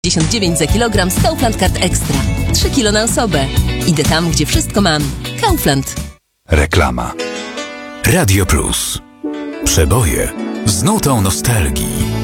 59 za kilogram z Kaufland Card Extra. 3 kilo na osobę. Idę tam, gdzie wszystko mam. Kaufland. Reklama. Radio Plus. Przeboje z nutą nostalgii.